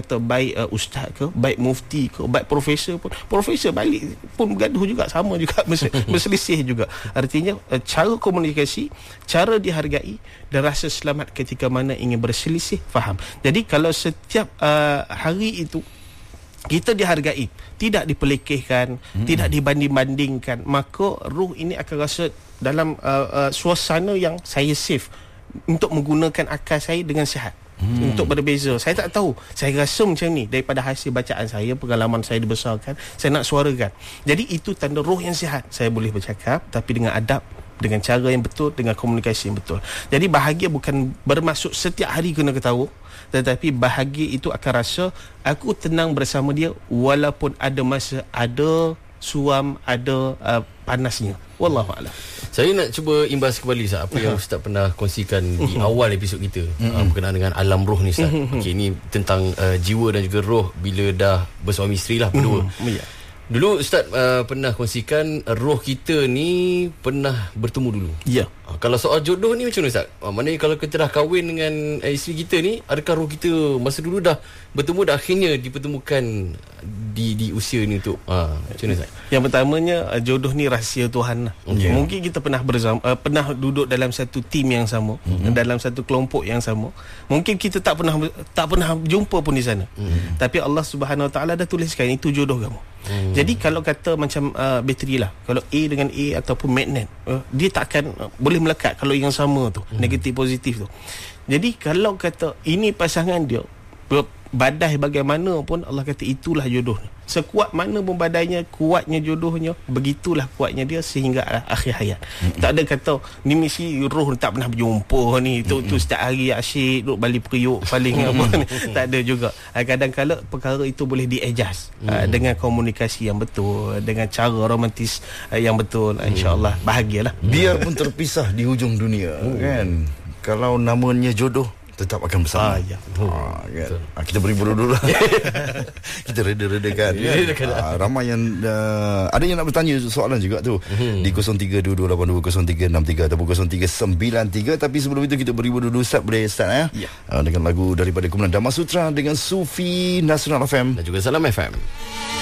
baik ustaz ke, baik mufti ke, baik profesor pun, profesor balik pun bergaduh juga, sama juga berselisih juga. Artinya cara komunikasi, cara dihargai dan rasa selamat ketika mana ingin berselisih, faham. Jadi kalau setiap hari itu kita dihargai, tidak dipelekehkan, tidak dibanding-bandingkan, maka ruh ini akan rasa dalam suasana yang saya safe untuk menggunakan akal saya dengan sihat. Untuk berbeza. Saya tak tahu, saya rasa macam ni daripada hasil bacaan saya, pengalaman saya dibesarkan, saya nak suarakan. Jadi itu tanda roh yang sihat. Saya boleh bercakap tapi dengan adab, dengan cara yang betul, dengan komunikasi yang betul. Jadi bahagia bukan bermaksud setiap hari kena ketawa, tetapi bahagia itu akan rasa aku tenang bersama dia walaupun ada masa ada suam, ada panasnya. Wallahualam. Saya nak cuba imbas kembali Ustaz, apa yang Ustaz pernah kongsikan di awal episod kita berkenaan dengan alam roh ni Ustaz. Okey, ni tentang jiwa dan juga roh bila dah bersuami isteri lah berdua. Dulu Ustaz pernah kongsikan roh kita ni pernah bertemu dulu. Ya. Kalau soal jodoh ni macam mana Ustaz? Maknanya kalau kita dah kahwin dengan isteri kita ni, adakah roh kita masa dulu dah bertemu, dah akhirnya dipertemukan di usia ni untuk macam mana Ustaz? Yang pertamanya, jodoh ni rahsia Tuhan lah. Mungkin kita pernah pernah duduk dalam satu tim yang sama, dalam satu kelompok yang sama. Mungkin kita tak pernah jumpa pun di sana. Tapi Allah Subhanahu Wa Taala dah tuliskan itu jodoh kamu. Jadi kalau kata macam bateri lah, kalau A dengan A ataupun magnet, dia tak akan boleh melekat kalau yang sama tu, negatif positif tu. Jadi kalau kata ini pasangan dia, badai bagaimana pun, Allah kata itulah jodoh. Sekuat mana pun badainya, kuatnya jodohnya, begitulah kuatnya dia sehingga akhir hayat. Tak ada kata ni mesti roh tak pernah berjumpa ni, tu setiap hari asyik duduk balik periuk paling apa ni. Tak ada juga. Kadang-kadang perkara itu boleh di-adjust dengan komunikasi yang betul, dengan cara romantis yang betul, insya-Allah bahagialah. Biarpun terpisah di hujung dunia, kan, kalau namanya jodoh tetap akan bersama. Kan? Kita beri bodoh dulu lah. Kita reda-reda kan. Ramai yang ada yang nak bertanya soalan juga tu di 0322820363 ataupun 0393. Tapi sebelum itu kita beri bodoh dulu. Ustaz boleh start dengan lagu daripada kumpulan Dhamma Sutra dengan Sufi Nasional FM dan juga Salam FM.